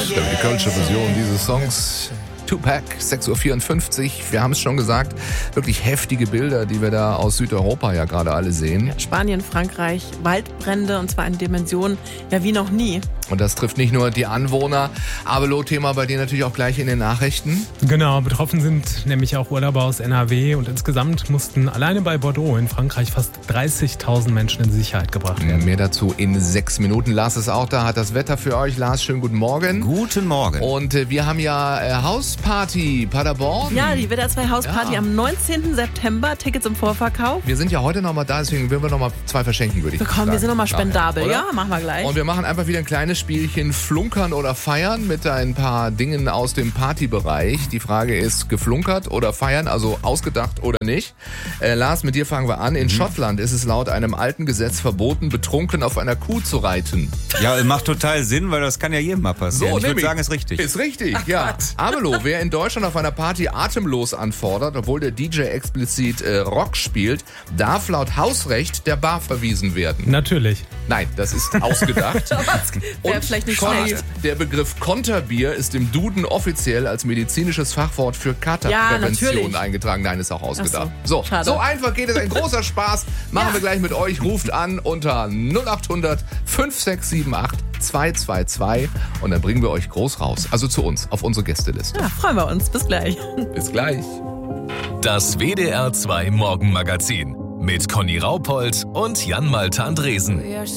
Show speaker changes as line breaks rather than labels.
Die kölsche Version dieses Songs. Tupac, 6.54 Uhr. Wir haben es schon gesagt, wirklich heftige Bilder, die wir da aus Südeuropa ja gerade alle sehen.
Spanien, Frankreich, Waldbrände und zwar in Dimensionen wie noch nie.
Und das trifft nicht nur die Anwohner. Abelo-Thema bei dir natürlich auch gleich in den Nachrichten.
Genau, betroffen sind nämlich auch Urlauber aus NRW und insgesamt mussten alleine bei Bordeaux in Frankreich fast 30.000 Menschen in Sicherheit gebracht werden.
Mehr dazu in 6 Minuten. Lars ist auch da, hat das Wetter für euch. Lars, schönen guten Morgen.
Guten Morgen.
Und wir haben ja Hausparty Paderborn.
Ja, die WDR 2 Hausparty am 19. September. Tickets im Vorverkauf.
Wir sind ja heute nochmal da, deswegen würden wir nochmal 2 verschenken, würde ich sagen.
Komm, wir sind nochmal spendabel.
Oder?
Ja, machen wir gleich.
Und wir machen einfach wieder ein kleines Spielchen Flunkern oder Feiern mit ein paar Dingen aus dem Partybereich. Die Frage ist, geflunkert oder feiern, also ausgedacht oder nicht. Lars, mit dir fangen wir an. In Schottland ist es laut einem alten Gesetz verboten, betrunken auf einer Kuh zu reiten.
Ja, macht total Sinn, weil das kann ja jedem mal passieren. Ich würde sagen, ist richtig.
Ist richtig, ja. Abelo, wer in Deutschland auf einer Party atemlos anfordert, obwohl der DJ explizit Rock spielt, darf laut Hausrecht der Bar verwiesen werden.
Natürlich.
Nein, das ist ausgedacht.
Wäre vielleicht nicht schlecht.
Der Begriff Konterbier ist im Duden offiziell als medizinisches Fachwort für Katerprävention eingetragen. Nein, ist auch ausgedacht. So einfach geht es. Ein großer Spaß. Machen wir gleich mit euch. Ruft an unter 0800 5678 222 und dann bringen wir euch groß raus. Also zu uns, auf unsere Gästeliste.
Ja, freuen wir uns. Bis gleich.
Bis gleich.
Das WDR 2 Morgenmagazin mit Conny Raupold und Jan Malte Andresen.